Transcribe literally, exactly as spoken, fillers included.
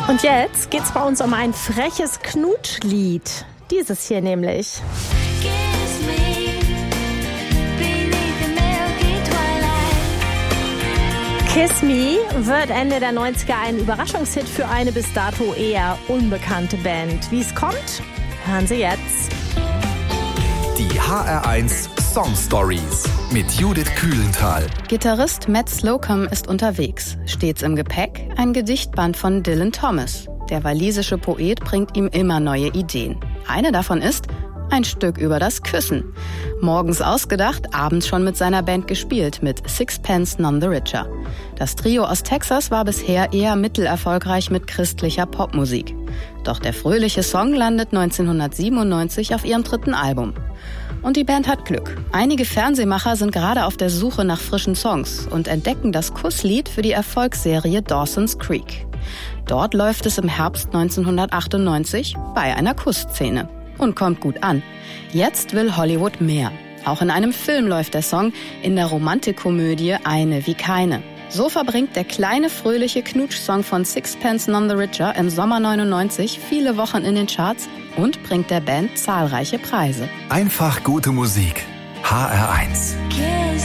Und jetzt geht's bei uns um ein freches Knutschlied. Dieses hier nämlich. Kiss Me wird Ende der neunziger ein Überraschungshit für eine bis dato eher unbekannte Band. Wie es kommt, hören Sie jetzt. Die H R eins Song Stories mit Judith Kühlenthal. Gitarrist Matt Slocum ist unterwegs. Stets im Gepäck ein Gedichtband von Dylan Thomas. Der walisische Poet bringt ihm immer neue Ideen. Eine davon ist ein Stück über das Küssen. Morgens ausgedacht, abends schon mit seiner Band gespielt, mit Sixpence None the Richer. Das Trio aus Texas war bisher eher mittelerfolgreich mit christlicher Popmusik. Doch der fröhliche Song landet neunzehnhundertsiebenundneunzig auf ihrem dritten Album. Und die Band hat Glück. Einige Fernsehmacher sind gerade auf der Suche nach frischen Songs und entdecken das Kusslied für die Erfolgsserie Dawson's Creek. Dort läuft es im Herbst neunzehnhundertachtundneunzig bei einer Kussszene. Und kommt gut an. Jetzt will Hollywood mehr. Auch in einem Film läuft der Song, in der Romantikkomödie Eine wie keine. So verbringt der kleine, fröhliche Knutsch-Song von Sixpence None the Richer im Sommer neunundneunzig viele Wochen in den Charts und bringt der Band zahlreiche Preise. Einfach gute Musik. H R eins.